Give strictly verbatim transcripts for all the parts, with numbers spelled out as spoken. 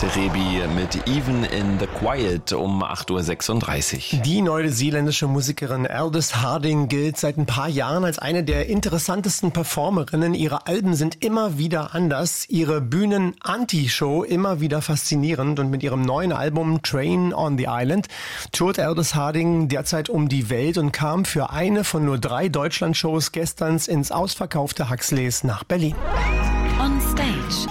Serebi mit Even in the Quiet um acht Uhr sechsunddreißig. Die neuseeländische Musikerin Aldous Harding gilt seit ein paar Jahren als eine der interessantesten Performerinnen. Ihre Alben sind immer wieder anders, ihre Bühnen-Anti-Show immer wieder faszinierend und mit ihrem neuen Album Train on the Island tourt Aldous Harding derzeit um die Welt und kam für eine von nur drei Deutschland-Shows gestern ins ausverkaufte Huxleys nach Berlin. On Stage.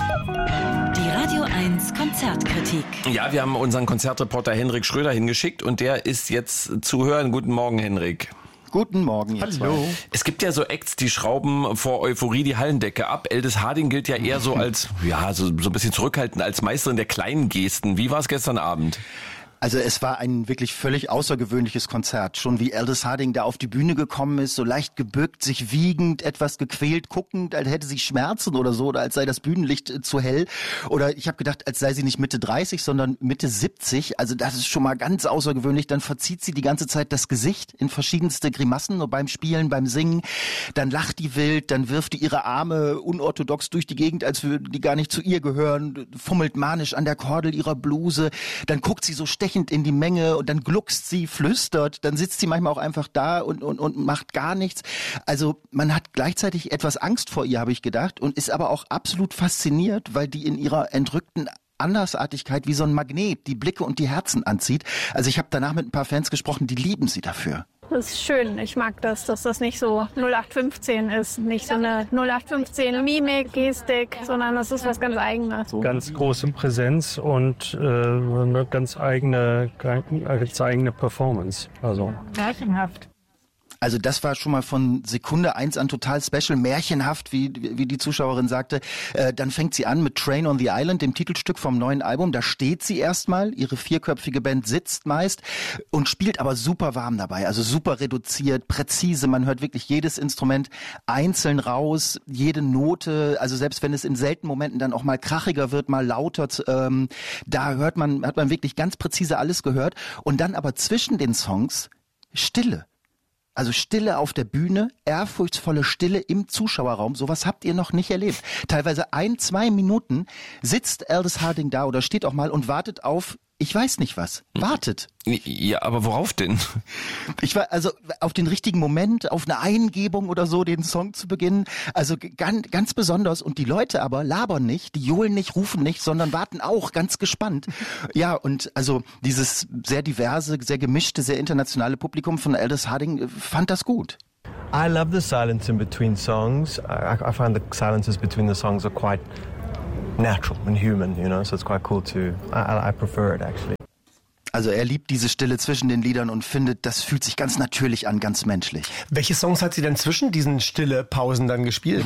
Die Radio eins Konzertkritik. Ja, wir haben unseren Konzertreporter Henrik Schröder hingeschickt und der ist jetzt zu hören. Guten Morgen, Henrik. Guten Morgen, ihr zwei. Hallo. Es gibt ja so Acts, die schrauben vor Euphorie die Hallendecke ab. Aldous Harding gilt ja eher so als, ja, so, so ein bisschen zurückhaltend, als Meisterin der kleinen Gesten. Wie war es gestern Abend? Also es war ein wirklich völlig außergewöhnliches Konzert. Schon wie Aldous Harding da auf die Bühne gekommen ist, so leicht gebückt, sich wiegend, etwas gequält, guckend, als hätte sie Schmerzen oder so, oder als sei das Bühnenlicht äh, zu hell. Oder ich habe gedacht, als sei sie nicht Mitte dreißig, sondern Mitte siebzig. Also das ist schon mal ganz außergewöhnlich. Dann verzieht sie die ganze Zeit das Gesicht in verschiedenste Grimassen, nur beim Spielen, beim Singen. Dann lacht die wild, dann wirft die ihre Arme unorthodox durch die Gegend, als würden die gar nicht zu ihr gehören, fummelt manisch an der Kordel ihrer Bluse. Dann guckt sie so stechend in die Menge und dann gluckst sie, flüstert, dann sitzt sie manchmal auch einfach da und, und, und macht gar nichts. Also man hat gleichzeitig etwas Angst vor ihr, habe ich gedacht, und ist aber auch absolut fasziniert, weil die in ihrer entrückten Andersartigkeit wie so ein Magnet die Blicke und die Herzen anzieht. Also ich habe danach mit ein paar Fans gesprochen, die lieben sie dafür. Das ist schön. Ich mag das, dass das nicht so null acht fünfzehn ist. Nicht so eine null acht fünfzehn Mimik, Gestik, sondern das ist was ganz Eigenes. Ganz große Präsenz und äh, eine ganz eigene, ganz eigene Performance. Also Märchenhaft. Also das war schon mal von Sekunde eins an total special, märchenhaft, wie wie die Zuschauerin sagte. Äh, dann fängt sie an mit Train on the Island, dem Titelstück vom neuen Album. Da steht sie erstmal, ihre vierköpfige Band sitzt meist und spielt aber super warm dabei, also super reduziert, präzise. Man hört wirklich jedes Instrument einzeln raus, jede Note, also selbst wenn es in seltenen Momenten dann auch mal krachiger wird, mal lauter, ähm, da hört man, hat man wirklich ganz präzise alles gehört. Und dann aber zwischen den Songs Stille. Also Stille auf der Bühne, ehrfurchtsvolle Stille im Zuschauerraum. Sowas habt ihr noch nicht erlebt. Teilweise ein, zwei Minuten sitzt Aldous Harding da oder steht auch mal und wartet auf, ich weiß nicht was, wartet. Ja, aber worauf denn? Ich war also auf den richtigen Moment, auf eine Eingebung oder so, den Song zu beginnen. Also ganz, ganz besonders. Und die Leute aber labern nicht, die johlen nicht, rufen nicht, sondern warten auch ganz gespannt. Ja, und also dieses sehr diverse, sehr gemischte, sehr internationale Publikum von Aldous Harding fand das gut. I love the silence in between songs. I, I find the silences between the songs are quite natural and human, you know, so it's quite cool to, I, I prefer it actually. Also er liebt diese Stille zwischen den Liedern und findet, das fühlt sich ganz natürlich an, ganz menschlich. Welche Songs hat sie denn zwischen diesen Stille-Pausen dann gespielt?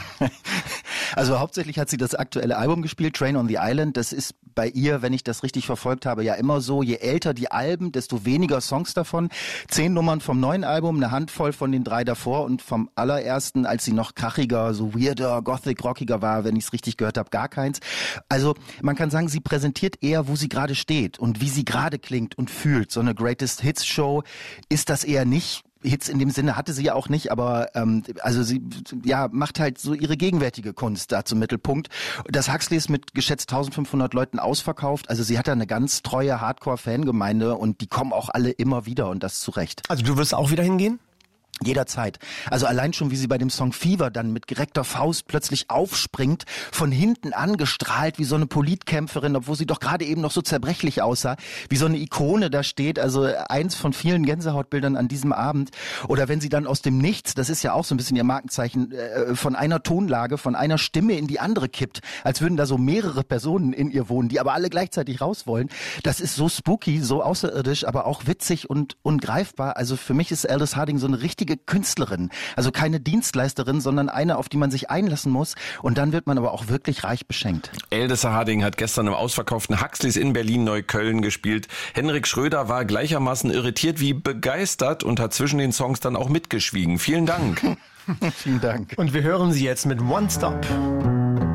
Also hauptsächlich hat sie das aktuelle Album gespielt, Train on the Island. Das ist bei ihr, wenn ich das richtig verfolgt habe, ja immer so. Je älter die Alben, desto weniger Songs davon. Zehn Nummern vom neuen Album, eine Handvoll von den drei davor und vom allerersten, als sie noch krachiger, so weirder, gothic, rockiger war, wenn ich es richtig gehört habe, gar keins. Also man kann sagen, sie präsentiert eher, wo sie gerade steht und wie sie gerade klingt und fühlt. So eine Greatest Hits Show ist das eher nicht. Hits in dem Sinne hatte sie ja auch nicht, aber ähm, also sie ja macht halt so ihre gegenwärtige Kunst da zum Mittelpunkt. Das Huxley ist mit geschätzt eintausendfünfhundert Leuten ausverkauft. Also sie hat da eine ganz treue Hardcore-Fangemeinde und die kommen auch alle immer wieder und das zu Recht. Also du wirst auch wieder hingehen? Jederzeit. Also allein schon, wie sie bei dem Song Fever dann mit gereckter Faust plötzlich aufspringt, von hinten angestrahlt wie so eine Politkämpferin, obwohl sie doch gerade eben noch so zerbrechlich aussah, wie so eine Ikone da steht, also eins von vielen Gänsehautbildern an diesem Abend. Oder wenn sie dann aus dem Nichts, das ist ja auch so ein bisschen ihr Markenzeichen, äh, von einer Tonlage, von einer Stimme in die andere kippt, als würden da so mehrere Personen in ihr wohnen, die aber alle gleichzeitig raus wollen. Das ist so spooky, so außerirdisch, aber auch witzig und ungreifbar. Also für mich ist Aldous Harding so eine richtige Künstlerin, also keine Dienstleisterin, sondern eine, auf die man sich einlassen muss und dann wird man aber auch wirklich reich beschenkt. Aldous Harding hat gestern im ausverkauften Huxleys in Berlin-Neukölln gespielt. Henrik Schröder war gleichermaßen irritiert wie begeistert und hat zwischen den Songs dann auch mitgeschwiegen. Vielen Dank. Vielen Dank. Und wir hören sie jetzt mit One Stop.